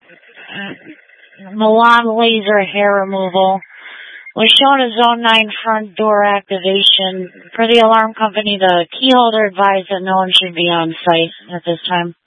Milan laser hair removal. Was shown a zone 9 front door activation. Per the alarm company, the key holder advised that no one should be on site at this time.